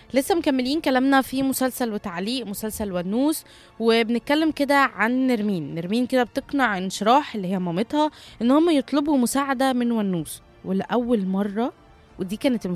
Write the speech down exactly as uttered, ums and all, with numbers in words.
لسه مكملين كلامنا في مسلسل وتعليق مسلسل ونوس. وبنتكلم كده عن نرمين نرمين كده بتقنع انشراح اللي هي مامتها ان هم يطلبوا مساعدة من ونوس، ولأول مرة ودي كانت